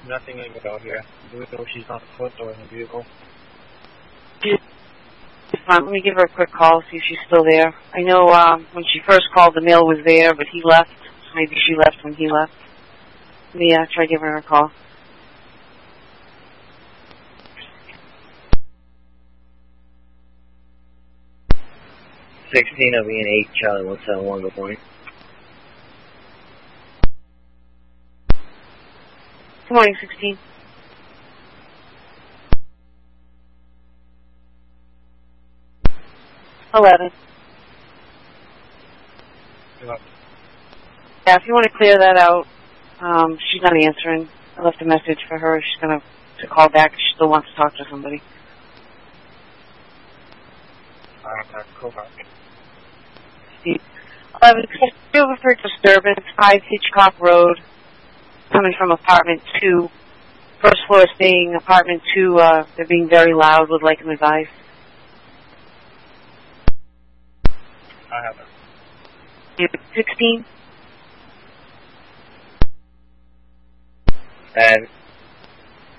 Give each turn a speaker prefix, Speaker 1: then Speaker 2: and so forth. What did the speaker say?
Speaker 1: Nothing I can go here. Do we know if she's on foot or in the vehicle?
Speaker 2: Let me give her a quick call, see if she's still there. I know when she first called, the male was there, but he left. Maybe she left when he left. Let me try giving her a call.
Speaker 1: $16 of E&H, Charlie 171, good morning.
Speaker 2: Good morning, 16. $11. Yeah, if you want to clear that out, she's not answering. I left a message for her. She's going to call back. She still wants to talk to somebody.
Speaker 1: Cool.
Speaker 2: 11, over for disturbance, 5 Hitchcock Road, coming from apartment 2. First floor staying, apartment 2, they're being very loud, would like an advice.
Speaker 1: I have it.
Speaker 2: 16.
Speaker 1: And